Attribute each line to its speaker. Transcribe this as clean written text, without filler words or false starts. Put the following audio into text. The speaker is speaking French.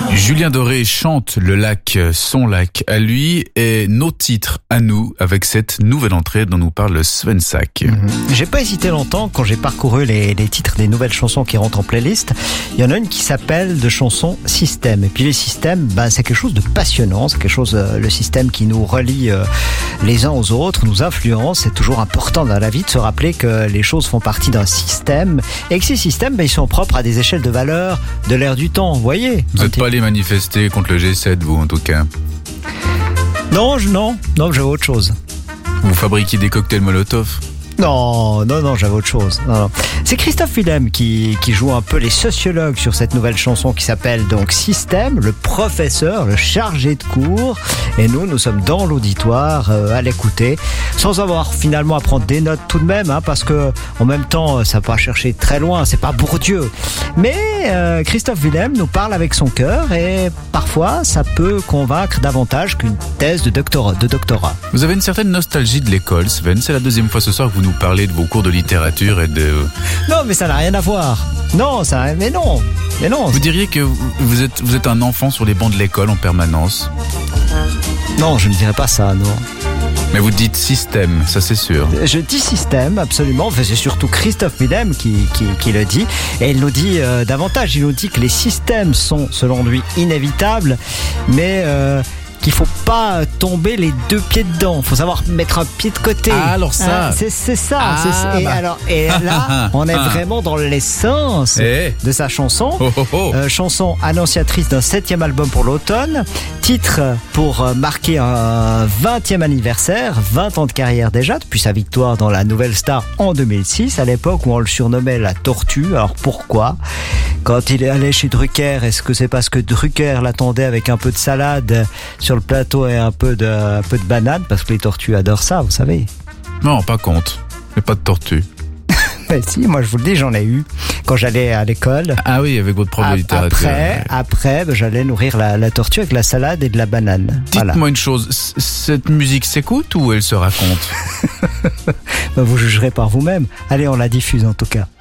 Speaker 1: Julien Doré chante le lac, son lac à lui et nos titres à nous avec cette nouvelle entrée dont nous parle Sven Sack.
Speaker 2: J'ai pas hésité longtemps quand j'ai parcouru les titres des nouvelles chansons qui rentrent en playlist. Il y en a une qui s'appelle de chansons système. Et puis les systèmes, c'est quelque chose de passionnant. C'est quelque chose, le système qui nous relie les uns aux autres, nous influence. C'est toujours important dans la vie de se rappeler que les choses font partie d'un système et que ces systèmes, ils sont propres à des échelles de valeur de l'ère du temps. Vous voyez?
Speaker 1: Vous n'êtes pas allé manifester contre le G7, vous, en tout cas?
Speaker 2: Non, j'avais autre chose.
Speaker 1: Vous fabriquez des cocktails Molotov?
Speaker 2: Non, j'avais autre chose. Non. C'est Christophe Willem qui joue un peu les sociologues sur cette nouvelle chanson qui s'appelle donc Système, le professeur, le chargé de cours. Et nous sommes dans l'auditoire à l'écouter, sans avoir finalement à prendre des notes tout de même, parce que en même temps, ça va pas chercher très loin, c'est pas Bourdieu. Mais Christophe Willem nous parle avec son cœur et parfois, ça peut convaincre davantage qu'une thèse de doctorat.
Speaker 1: Vous avez une certaine nostalgie de l'école, Sven. C'est la deuxième fois ce soir que vous nous parlez de vos cours de littérature et de...
Speaker 2: Non, mais ça n'a rien à voir. Non.
Speaker 1: Vous diriez que vous êtes un enfant sur les bancs de l'école en permanence?
Speaker 2: Non, je ne dirais pas ça, non.
Speaker 1: Mais vous dites système, ça c'est sûr.
Speaker 2: Je dis système, absolument. Enfin, c'est surtout Christophe Willem qui le dit. Et il nous dit davantage. Il nous dit que les systèmes sont, selon lui, inévitables, mais... qu'il faut pas tomber les deux pieds dedans. Il faut savoir mettre un pied de côté.
Speaker 1: Ah, alors ça.
Speaker 2: C'est ça. Et là, on est vraiment dans l'essence de sa chanson. Chanson annonciatrice d'un 7e album pour l'automne. Titre pour marquer un 20e anniversaire, 20 ans de carrière déjà, depuis sa victoire dans la Nouvelle Star en 2006, à l'époque où on le surnommait la Tortue. Alors pourquoi? Quand il est allé chez Drucker, est-ce que c'est parce que Drucker l'attendait avec un peu de salade sur le plateau et un peu de banane, parce que les tortues adorent ça, vous savez?
Speaker 1: Non, pas compte. Mais pas de tortue.
Speaker 2: Mais si, moi je vous le dis, j'en ai eu quand j'allais à l'école.
Speaker 1: Ah oui, avec votre prof de littérature.
Speaker 2: Après, j'allais nourrir la tortue avec la salade et de la banane.
Speaker 1: Dites-moi une chose, cette musique s'écoute ou elle se raconte?
Speaker 2: Vous jugerez par vous-même. Allez, on la diffuse en tout cas.